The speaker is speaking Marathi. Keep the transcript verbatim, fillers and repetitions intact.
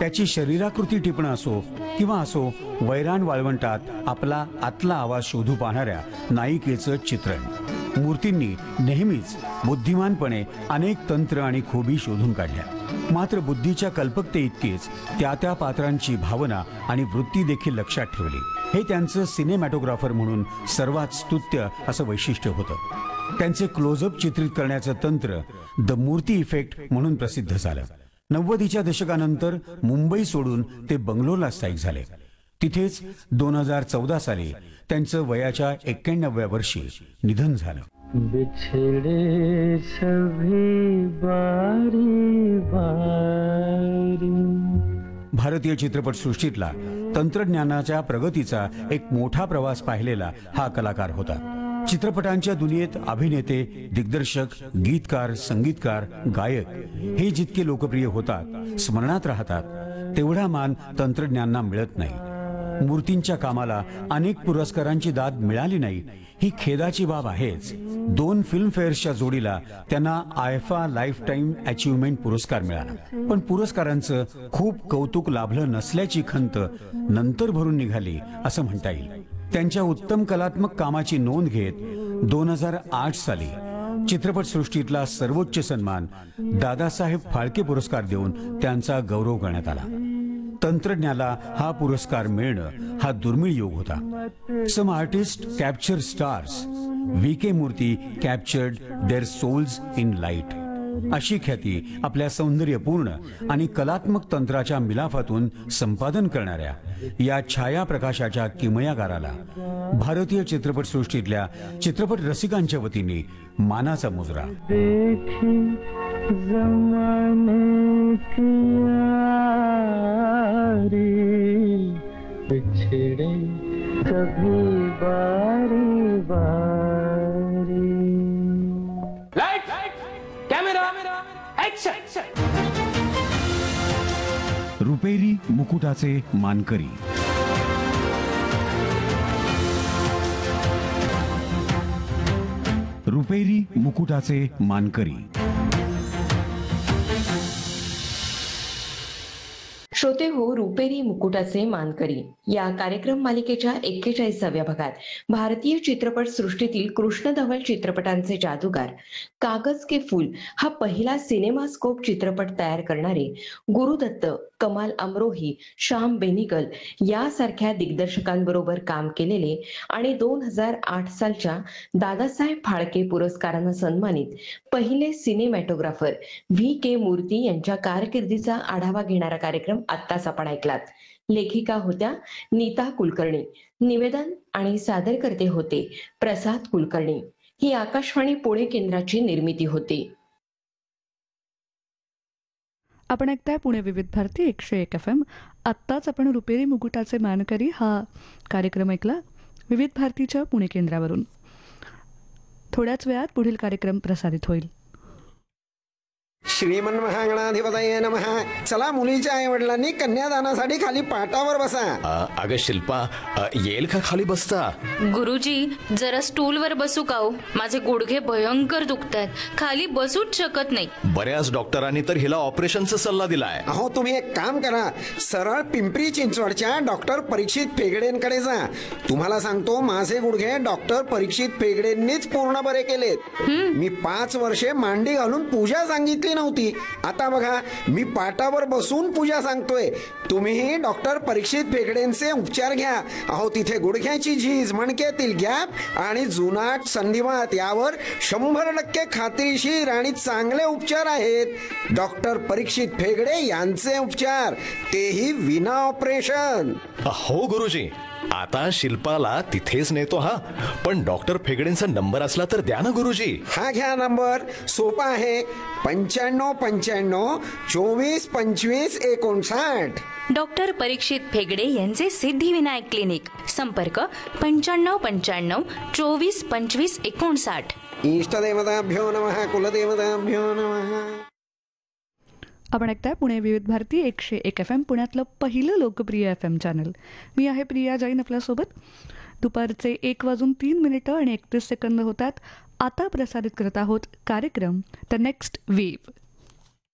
त्याची शरीराकृती टिपणं असो किंवा असो वैराण वाळवंटात आपला आतला आवाज शोधू पाहणाऱ्या नायिकेचं चित्रण मूर्तींनी नेहमीच बुद्धिमानपणे अनेक तंत्र आणि खूबी शोधून काढल्या. मात्र बुद्धीच्या कल्पकते इतकीच त्या त्या पात्रांची भावना आणि वृत्ती देखील लक्षात ठेवली. हे त्यांचं सिनेमॅटोग्राफर म्हणून सर्वात स्तुत्य असं वैशिष्ट्य होतं. त्यांचे क्लोजअप चित्रित करण्याचं तंत्र द मूर्ती इफेक्ट म्हणून प्रसिद्ध झालं. नव्वदीच्या दशकानंतर मुंबई सोडून ते बंगलोरला स्थायिक झाले. तिथेच दोन हजार चौदा साली त्यांचं वयाच्या एक्क्याण्णव्या वर्षी निधन झालं. बिछड़े सभी बारी बारी. भारतीय चित्रपटसृष्टीतला तंत्रज्ञानाच्या प्रगतीचा एक मोठा प्रवास पाहिलेला हा कलाकार होता. चित्रपटांच्या दुनियेत अभिनेते, दिग्दर्शक, गीतकार, संगीतकार, गायक हे जितके लोकप्रिय होतात, स्मरणात राहतात, तेवढा मान तंत्रज्ञांना मिळत नाही. मूर्तींच्या कामाला अनेक पुरस्कारांची दाद मिळाली नाही ही खेदाची बाब आहेच. दोन फिल्मफेअर्सच्या जोडीला त्यांना आयफा लाईफ टाईम अचीव्हमेंट पुरस्कार मिळाला. पण पुरस्कारांचं खूप कौतुक लाभलं नसल्याची खंत नंतर भरून निघाली असं म्हणता येईल. त्यांच्या उत्तम कलात्मक कामाची नोंद घेत दोन हजार आठ साली चित्रपटसृष्टीतला सर्वोच्च सन्मान दादासाहेब फाळके पुरस्कार देऊन त्यांचा गौरव करण्यात आला. तंत्रज्ञाला हा पुरस्कार मिळणं हा दुर्मिळ योग होता. सम artist capture stars, V K मूर्ती captured there souls in light अशी ख्याती आपल्या सौंदर्यपूर्ण आणि कलात्मक तंत्राच्या मिलाफातून संपादन करणाऱ्या या छायाप्रकाशाच्या किमयागाराला भारतीय चित्रपटसृष्टीतल्या चित्रपट रसिकांच्या वतीने मानाचा मुजरा. जमाने की यारी बिछड़े कभी बारी बारी. Light camera action. रुपेरी मुकुटाचे मानकरी. रुपेरी मुकुटाचे मानकरी. श्रोते हो, रुपेरी मुकुटाचे मानकरी या कार्यक्रम मालिकेच्या एक्केचाळीसाव्या भागात भारतीय चित्रपट सृष्टीतील कृष्णधवल चित्रपटांचे जादूगार कागज के फूल हा पहिला सिनेमास्कोप चित्रपट तयार करणारे गुरुदत्त, कमाल अमरोही, श्याम बेनिगल यासारख्या दिग्दर्शकांबरोबर काम केलेले आणि दोन हजार आठ सालच्या दादासाहेब फाळके पुरस्कारानं सन्मानित पहिले सिनेमॅटोग्राफर व्ही के मूर्ती यांच्या कारकिर्दीचा आढावा घेणारा कार्यक्रम आत्ताच आपण ऐकलात. लेखिका होत्या नीता कुलकर्णी, निवेदन आणि सादरकर्ते होते प्रसाद कुलकर्णी. ही आकाशवाणी पुणे केंद्राची निर्मिती होती. आपण ऐकताय पुणे विविध भारती एकशे एक एफ एम. आत्ताच आपण रुपेरी मुकुटाचे मानकरी हा कार्यक्रम ऐकला विविध भारतीच्या पुणे केंद्रावरून. थोड्याच वेळात पुढील कार्यक्रम प्रसारित होईल. श्रीमन महागणाधिपतये नमः. चला, मुलीच्या आई वडिलांनी कन्यादानासाठी खाली पाटावर बसा. अगं शिल्पा, येईल का खाली बसता? गुरुजी, जरा स्टूलवर बसू का हो? माझे गुडघे भयंकर दुखतात, खाली बसूच शकत नाही. बऱ्याच डॉक्टरांनी तर हिला ऑपरेशनचा सल्ला दिलाय. अहो, तुम्ही एक काम करा, सरळ पिंपरी चिंचवडच्या डॉक्टर परीक्षित फेगडेंकडे जा. तुम्हाला सांगतो, माझे गुडघे डॉक्टर परीक्षित फेगडेंनीच पूर्ण बरे केलेत. मी पाच वर्षे मांडी घालून पूजा सांगितली नव्हती. आता बघा, मी पाटावर बसून पूजा सांगतोय. तुम्हीही डॉक्टर परीक्षित फेगडेंचे उपचार घ्या. अहो, तिथे गुडघ्याची झीज, मणक्यातील गॅप आणि जुनाट संधिवात यावर शंभर टक्के खात्रीशीर आणि चांगले उपचार आहेत. डॉक्टर परीक्षित फेगडे यांचे उपचार, तेही विना ऑपरेशन. हो गुरुजी, आता शिल्पाला तिथेच नेतो. हा, पण डॉक्टर फेगडेंचा नंबर असला तर द्या ना गुरुजी. हा घ्या नंबर, सोपा आहे. पंच्याण्णव पंच्याण्णव चोवीस पंचवीस एकोणसाठ. डॉक्टर परीक्षित फेगडे यांचे सिद्धिविनायक क्लिनिक. संपर्क पंच्याण्णव पंच्याण्णव चोवीस पंचवीस एकोणसाठ. इष्टदेवताभ्यो नमः, कुलदेवताभ्यो नमः. आपण ऐकताय पुणे विविध भारती एकशे एक एफ एम, पुण्यातलं पहिलं लोकप्रिय एफ एम चॅनल. मी आहे प्रिया जैन आपल्यासोबत. दुपारचे एक वाजून तीन मिनिटं आणि एकतीस सेकंद होतात. आता प्रसारित करत आहोत कार्यक्रम द नेक्स्ट वेव्ह.